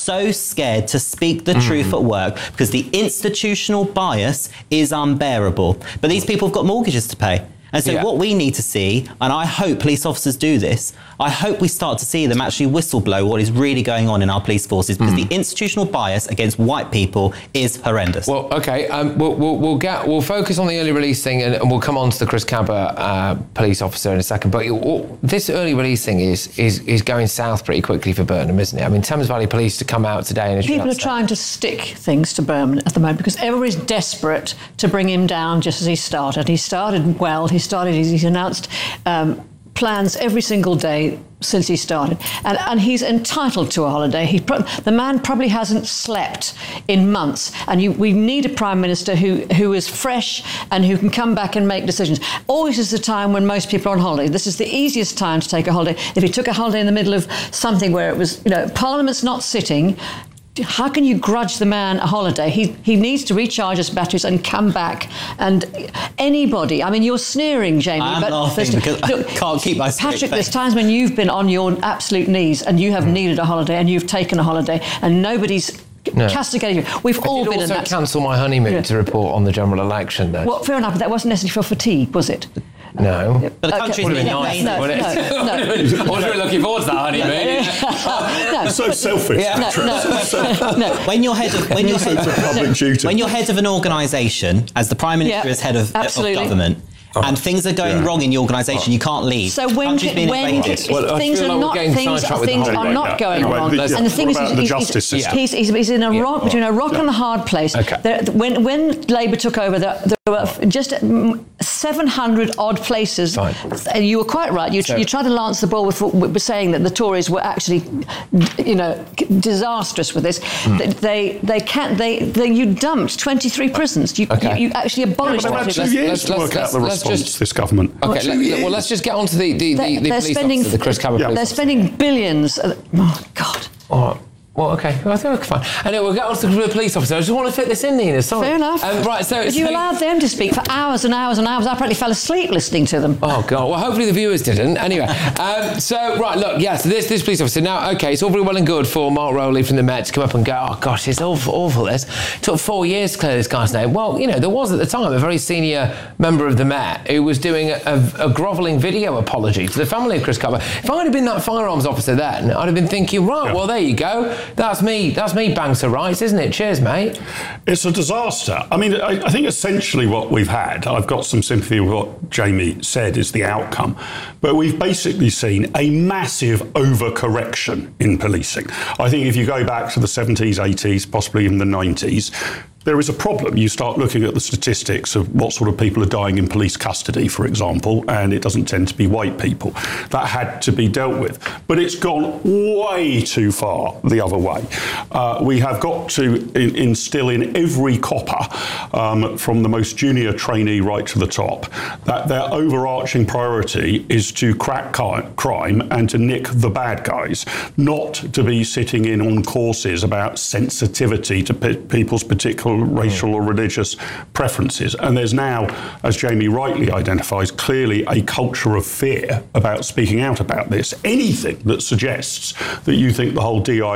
so scared to speak the truth at work because the institutional bias is unbearable. But these people have got mortgages to pay. And so what we need to see, and I hope police officers do this, I hope we start to see them actually whistleblow what is really going on in our police forces, because the institutional bias against white people is horrendous. Well, okay, we'll focus on the early release thing, and we'll come on to the Chris Cabba police officer in a second. But this early release thing is going south pretty quickly for Burnham, isn't it? I mean, Thames Valley Police to come out today and people are trying to stick things to Burnham at the moment because everybody's desperate to bring him down just as he started. He started well. He's announced plans every single day since he started, and he's entitled to a holiday. The man probably hasn't slept in months, and we need a Prime Minister who is fresh and who can come back and make decisions. Always is the time when most people are on holiday. This is the easiest time to take a holiday. If he took a holiday in the middle of something where it was, Parliament's not sitting, how can you grudge the man a holiday? He needs to recharge his batteries and come back. And anybody, I mean, you're sneering, Jamie. I'm laughing because I can't keep my straight Patrick, face. there's times when you've been on your absolute knees and you have needed a holiday and you've taken a holiday and nobody's castigating you. We've all been in that. I did also cancel my honeymoon to report on the general election, though. Well, fair enough, but that wasn't necessarily for fatigue, was it? No. But the country's would have been No. nice, wouldn't it? I was really looking forward to that honeymoon. So selfish. No. When you're head of an organisation, as the Prime Minister is head of government, and things are going wrong in the organisation, you can't leave. So when things are not going wrong, and the thing is, he's in a rock between a rock and a hard place. When Labour took over, there were just 700 odd places. And you were quite right. You tried to lance the ball with saying that the Tories were actually, disastrous with this. You dumped 23 prisons. You actually abolished. They've had 2 years to work out the response to this government. Okay, let's just get on to the police officer, the Chris Cabba police officer. They're spending billions. Oh, God. All right. Well, okay. Well, I think we're fine. Anyway, we'll get on to the police officer. I just want to fit this in, Nina. Sorry. Fair enough. Right, But you allowed them to speak for hours and hours and hours. I practically fell asleep listening to them. Oh, God. Well, hopefully the viewers didn't. Anyway, yes, this police officer. Now, okay, it's all very well and good for Mark Rowley from the Met to come up and go, oh, gosh, it's awful, this. It took 4 years to clear this guy's name. Well, there was at the time a very senior member of the Met who was doing a grovelling video apology to the family of Chris Cabba. If I'd have been that firearms officer then, I'd have been thinking, well, there you go. That's me, banks of rights, isn't it? Cheers, mate. It's a disaster. I mean, I think essentially what we've had, I've got some sympathy with what Jamie said is the outcome, but we've basically seen a massive overcorrection in policing. I think if you go back to the 70s, 80s, possibly even the 90s, there is a problem. You start looking at the statistics of what sort of people are dying in police custody, for example, and it doesn't tend to be white people. That had to be dealt with. But it's gone way too far the other way. We have got to instill in every copper, from the most junior trainee right to the top, that their overarching priority is to crack crime and to nick the bad guys, not to be sitting in on courses about sensitivity to people's particular racial or religious preferences. And there's now, as Jamie rightly identifies, clearly a culture of fear about speaking out about this. Anything that suggests that you think the whole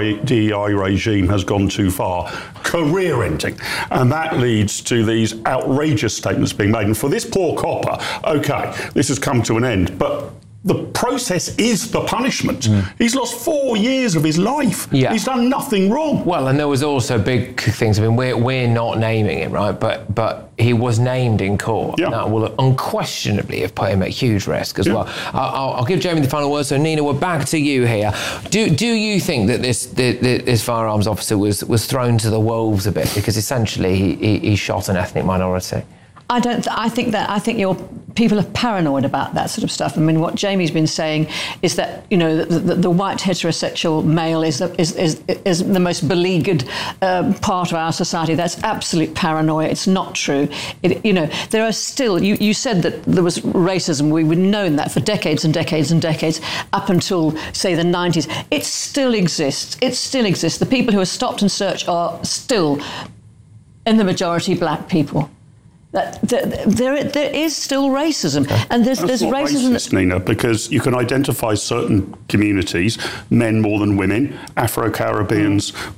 DEI regime has gone too far, career-ending. And that leads to these outrageous statements being made. And for this poor copper, OK, this has come to an end, but the process is the punishment. He's lost 4 years of his life. He's done nothing wrong. Well, and there was also big things. I mean, we're not naming him, right? But he was named in court. That will unquestionably have put him at huge risk as well. I'll give Jamie the final word. So, Nina, we're back to you here. Do you think that this firearms officer was thrown to the wolves a bit because essentially he shot an ethnic minority? I think your people are paranoid about that sort of stuff. I mean, what Jamie's been saying is that the white heterosexual male is the most beleaguered part of our society. That's absolute paranoia. It's not true. There are still. You said that there was racism. We've known that for decades and decades and decades, up until say the 90s. It still exists. It still exists. The people who are stopped and searched are still, in the majority, black people. There is still racism, and there's racism. Racist, Nina, because you can identify certain communities, men more than women, Afro-Caribbeans